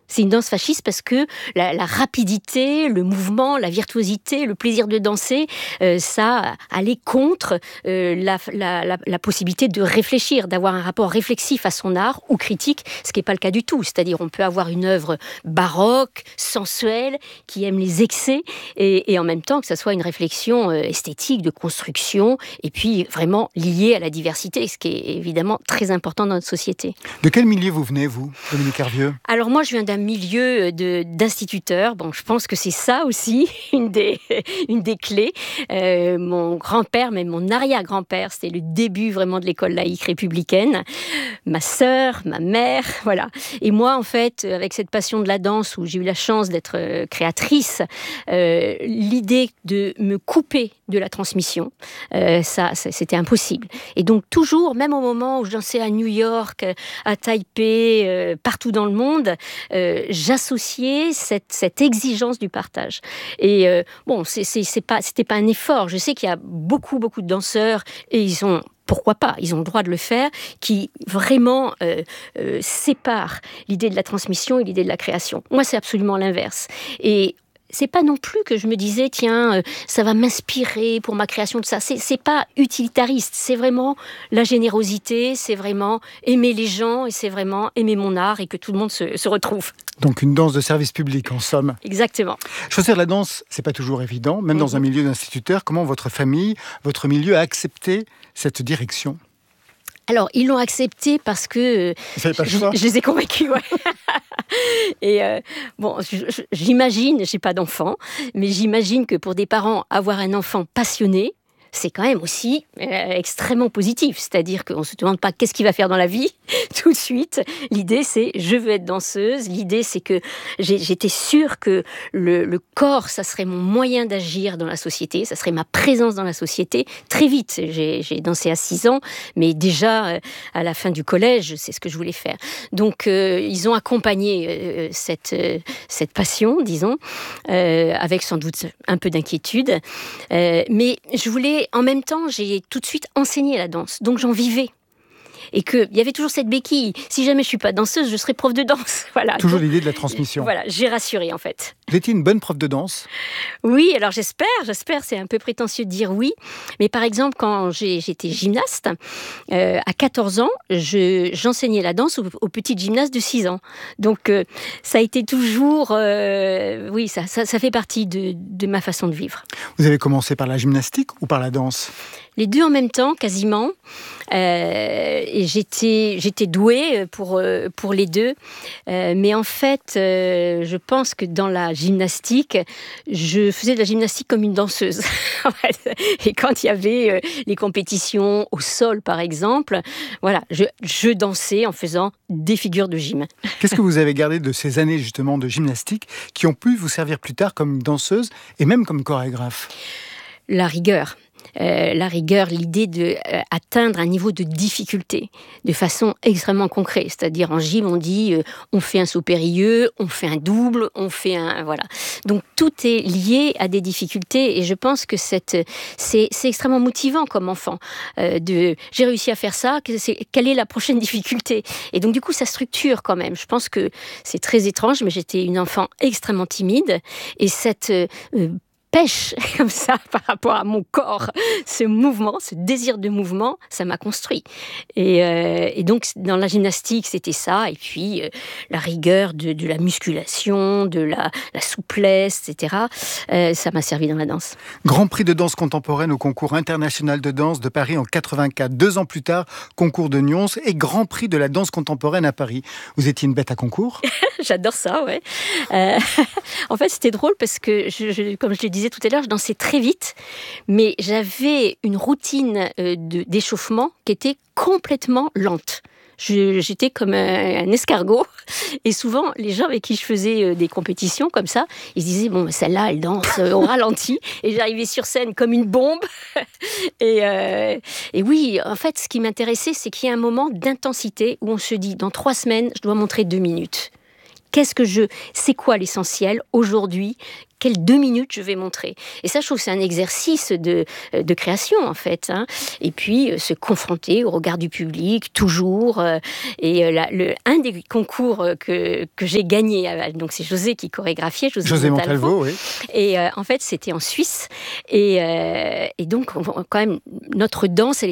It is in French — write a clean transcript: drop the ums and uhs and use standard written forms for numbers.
C'est une danse fasciste parce que la rapidité, le mouvement, la virtuosité, le plaisir de danser, ça allait contre la possibilité de réfléchir, d'avoir un rapport réflexif à son art ou critique, ce qui n'est pas le cas du tout. C'est-à-dire on peut avoir une œuvre baroque, sensuelle, qui aime les excès, et en même temps que ça soit une réflexion esthétique, de construction, et puis vraiment liée à la diversité, ce qui est évidemment très important dans notre société. De quel milieu vous venez, vous, Dominique Hervieux ? Alors moi, je viens d'un milieu d'instituteurs. Bon, je pense que c'est ça aussi, une des clés. Mon grand-père, même mon arrière-grand-père, c'était le début vraiment de l'école laïque républicaine. Ma sœur, ma mère, voilà. Et moi, en fait, avec cette passion de la danse, où j'ai eu la chance d'être créatrice, l'idée de me couper de la transmission, ça, c'était impossible. Et donc toujours, même au moment où je dansais à New York, à Taipei, partout dans le monde, j'associais cette exigence du partage. Et bon, c'était pas un effort. Je sais qu'il y a beaucoup de danseurs, et pourquoi pas, ils ont le droit de le faire, qui vraiment séparent l'idée de la transmission et l'idée de la création. Moi, c'est absolument l'inverse. Et c'est pas non plus que je me disais, tiens, ça va m'inspirer pour ma création, tout ça. C'est pas utilitariste, c'est vraiment la générosité, c'est vraiment aimer les gens, et c'est vraiment aimer mon art, et que tout le monde se retrouve. Donc une danse de service public, en somme. Exactement. Choisir la danse, c'est pas toujours évident, même dans un milieu d'instituteurs. Comment votre famille, votre milieu a accepté cette direction ? Alors, ils l'ont accepté parce que je les ai convaincus, ouais. Et bon, j'imagine, j'ai pas d'enfant, mais j'imagine que pour des parents, avoir un enfant passionné, c'est quand même aussi extrêmement positif. C'est-à-dire qu'on ne se demande pas qu'est-ce qu'il va faire dans la vie tout de suite. L'idée, c'est je veux être danseuse. L'idée, c'est que j'étais sûre que le corps, ça serait mon moyen d'agir dans la société. Ça serait ma présence dans la société. Très vite, j'ai dansé à 6 ans, mais déjà, à la fin du collège, c'est ce que je voulais faire. Donc, ils ont accompagné cette passion, disons, avec sans doute un peu d'inquiétude. Mais je voulais en même temps, j'ai tout de suite enseigné la danse, donc j'en vivais. Et qu'il y avait toujours cette béquille. Si jamais je ne suis pas danseuse, je serai prof de danse. Voilà. Toujours l'idée de la transmission. Voilà, j'ai rassuré en fait. Vous étiez une bonne prof de danse ? Oui, alors j'espère, c'est un peu prétentieux de dire oui. Mais par exemple, quand j'étais gymnaste, à 14 ans, j'enseignais la danse aux petites gymnastes de 6 ans. Donc ça a été toujours... oui, ça fait partie de ma façon de vivre. Vous avez commencé par la gymnastique ou par la danse ? Les deux en même temps, quasiment. Et j'étais douée pour les deux. Mais en fait, je pense que dans la gymnastique, je faisais de la gymnastique comme une danseuse. Et quand il y avait les compétitions au sol, par exemple, voilà, je dansais en faisant des figures de gym. Qu'est-ce que vous avez gardé de ces années justement de gymnastique qui ont pu vous servir plus tard comme danseuse et même comme chorégraphe ? La rigueur. L'idée d'atteindre un niveau de difficulté de façon extrêmement concrète. C'est-à-dire en gym, on dit on fait un saut périlleux, on fait un double, on fait un... Voilà. Donc tout est lié à des difficultés et je pense que c'est extrêmement motivant comme enfant. J'ai réussi à faire ça, quelle est la prochaine difficulté ? Et donc du coup, ça structure quand même. Je pense que c'est très étrange, mais j'étais une enfant extrêmement timide et cette... pêche comme ça par rapport à mon corps, ce mouvement, ce désir de mouvement, ça m'a construit. Et donc dans la gymnastique, c'était ça. Et puis la rigueur de la musculation, de la souplesse, etc. Ça m'a servi dans la danse. Grand prix de danse contemporaine au concours international de danse de Paris en 84. 2 ans plus tard, concours de Nyons et grand prix de la danse contemporaine à Paris. Vous étiez une bête à concours ? J'adore ça, ouais. En fait, c'était drôle parce que, comme je le disais tout à l'heure, je dansais très vite, mais j'avais une routine d'échauffement qui était complètement lente. J'étais comme un escargot et souvent les gens avec qui je faisais des compétitions comme ça, ils se disaient bon celle-là elle danse au ralenti et j'arrivais sur scène comme une bombe et oui en fait ce qui m'intéressait c'est qu'il y a un moment d'intensité où on se dit dans 3 semaines je dois montrer 2 minutes. c'est quoi l'essentiel aujourd'hui? Quelles 2 minutes je vais montrer? Et ça, je trouve que c'est un exercice de création, en fait. Hein. Et puis, se confronter au regard du public, toujours. Un des concours que j'ai gagné, donc c'est José qui chorégraphiait, José Montalvo, oui. Et en fait, c'était en Suisse. Et donc, quand même, notre danse, elle